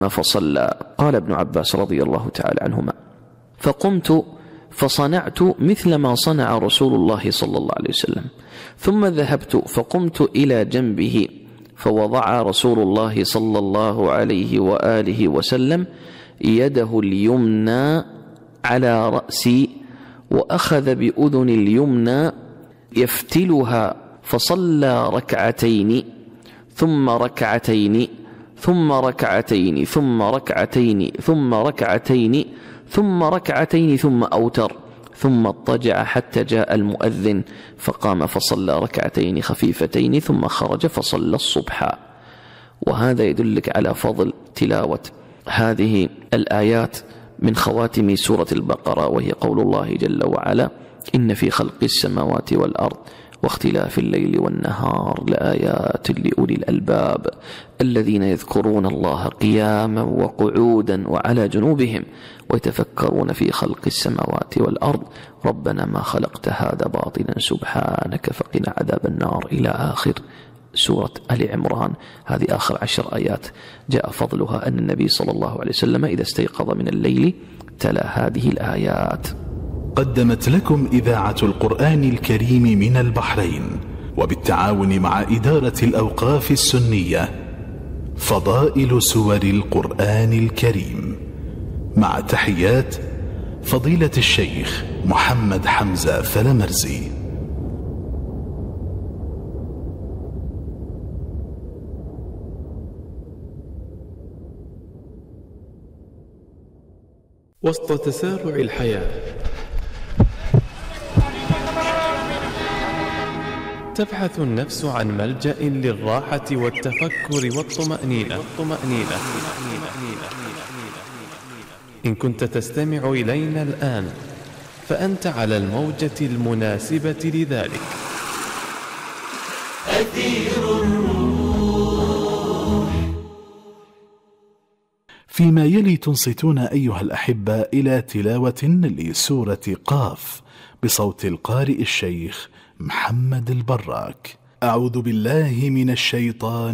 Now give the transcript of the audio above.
فصلى. قال ابن عباس رضي الله تعالى عنهما: فقمت فصنعت مثل ما صنع رسول الله صلى الله عليه وسلم، ثم ذهبت فقمت إلى جنبه فوضع رسول الله صلى الله عليه وآله وسلم يده اليمنى على رأسي وأخذ بأذن اليمنى يفتلها، فصلى ركعتين ثم ركعتين ثم ركعتين ثم ركعتين ثم ركعتين ثم ركعتين ثم أوتر، ثم اضطجع حتى جاء المؤذن فقام فصلى ركعتين خفيفتين ثم خرج فصلى الصبح. وهذا يدلك على فضل تلاوة هذه الآيات من خواتم سورة البقرة، وهي قول الله جل وعلا: إن في خلق السماوات والأرض واختلاف الليل والنهار لآيات لأولي الألباب الذين يذكرون الله قياما وقعودا وعلى جنوبهم ويتفكرون في خلق السماوات والأرض ربنا ما خلقت هذا باطلا سبحانك فقنا عذاب النار، إلى آخر سورة آل عمران. هذه آخر 10 آيات جاء فضلها أن النبي صلى الله عليه وسلم إذا استيقظ من الليل تلا هذه الآيات. قدمت لكم إذاعة القرآن الكريم من البحرين وبالتعاون مع إدارة الأوقاف السنية فضائل سور القرآن الكريم، مع تحيات فضيلة الشيخ محمد حمزة فلمرزي. وسط تسارع الحياة تبحث النفس عن ملجأ للراحة والتفكر والطمأنينة. إن كنت تستمع إلينا الآن فأنت على الموجة المناسبة لذلك. أثير الروح. فيما يلي تنصتون أيها الأحبة إلى تلاوة لسورة قاف بصوت القارئ الشيخ محمد البراك. أعوذ بالله من الشيطان